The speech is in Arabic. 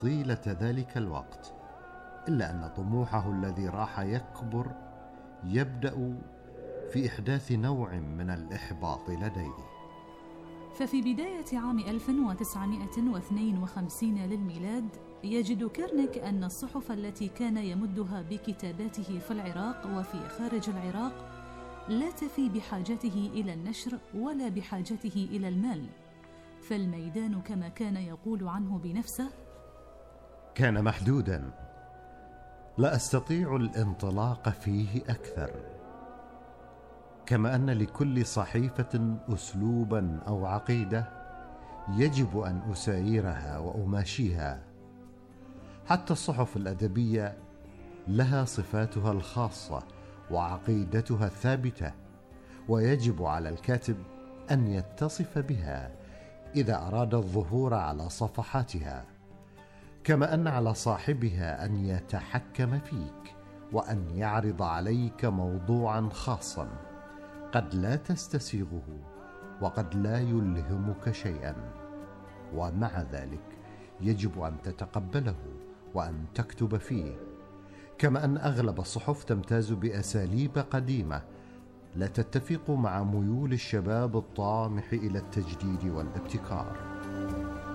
طيلة ذلك الوقت، إلا أن طموحه الذي راح يكبر يبدأ في إحداث نوع من الإحباط لديه. ففي بداية عام 1952 للميلاد يجد كيرنيك أن الصحف التي كان يمدها بكتاباته في العراق وفي خارج العراق لا تفي بحاجته إلى النشر ولا بحاجته إلى المال، فالميدان كما كان يقول عنه بنفسه كان محدودا، لا أستطيع الانطلاق فيه أكثر. كما أن لكل صحيفة أسلوبا أو عقيدة يجب أن أسايرها وأماشيها. حتى الصحف الأدبية لها صفاتها الخاصة وعقيدتها الثابتة، ويجب على الكاتب أن يتصف بها إذا أراد الظهور على صفحاتها، كما أن على صاحبها أن يتحكم فيك وأن يعرض عليك موضوعا خاصا قد لا تستسيغه وقد لا يلهمك شيئا، ومع ذلك يجب أن تتقبله وأن تكتب فيه. كما أن أغلب الصحف تمتاز بأساليب قديمة لا تتفق مع ميول الشباب الطامح إلى التجديد والابتكار.